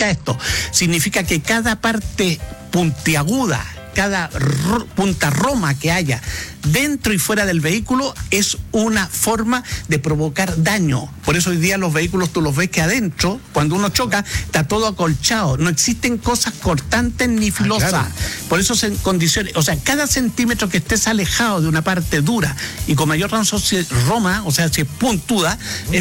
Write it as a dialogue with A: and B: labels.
A: significa esto? Significa que cada parte puntiaguda, cada punta roma que haya dentro y fuera del vehículo es una forma de provocar daño. Por eso hoy día los vehículos tú los ves que adentro, cuando uno choca, está todo acolchado. No existen cosas cortantes ni filosas. Claro. Por eso se condiciona, o sea, cada centímetro que estés alejado de una parte dura y con mayor razón si es roma, o sea, si es puntuda, es